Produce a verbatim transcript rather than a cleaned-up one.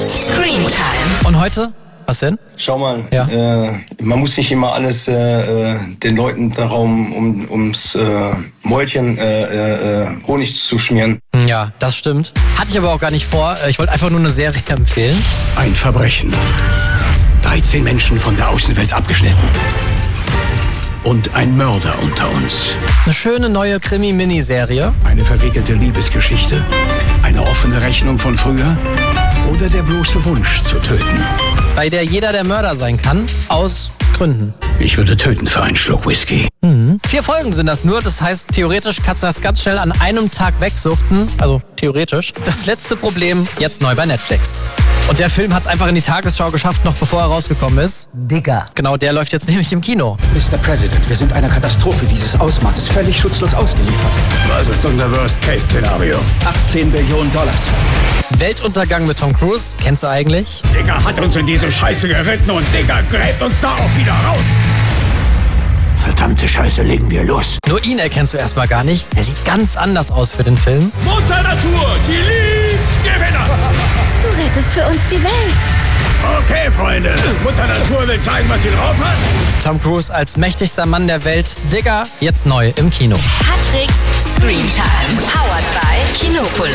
Screentime. Und heute? Was denn? Schau mal, Ja. äh, man muss nicht immer alles äh, den Leuten darum um, ums äh, Mäulchen äh, äh, Honig zu schmieren. Ja, das stimmt. Hatte ich aber auch gar nicht vor. Ich wollte einfach nur eine Serie empfehlen. Ein Verbrechen. dreizehn Menschen von der Außenwelt abgeschnitten. Und ein Mörder unter uns. Eine schöne neue Krimi-Miniserie. Eine verwickelte Liebesgeschichte. Eine offene Rechnung von früher. Oder der bloße Wunsch zu töten. Bei der jeder der Mörder sein kann. Aus Gründen. Ich würde töten für einen Schluck Whisky. Mhm. Vier Folgen sind das nur. Das heißt, theoretisch kannst du das ganz schnell an einem Tag wegsuchten. Also theoretisch. Das letzte Problem jetzt neu bei Netflix. Und der Film hat es einfach in die Tagesschau geschafft, noch bevor er rausgekommen ist. Digger. Genau, der läuft jetzt nämlich im Kino. Mister President, wir sind einer Katastrophe dieses Ausmaßes völlig schutzlos ausgeliefert. Was ist unser Worst-Case-Szenario? achtzehn Billionen Dollars. Weltuntergang mit Tom Cruise. Kennst du eigentlich? Digger hat uns in diese Scheiße geritten und Digger gräbt uns da auch wieder raus. Verdammte Scheiße, legen wir los. Nur ihn erkennst du erstmal gar nicht. Der sieht ganz anders aus für den Film. Mutter Natur, sie liebt Gewinner. Du rettest für uns die Welt. Okay, Freunde. Mutter Natur will zeigen, was sie drauf hat. Tom Cruise als mächtigster Mann der Welt. Digger, jetzt neu im Kino. Patricks Screentime. Powered by Kinopolis.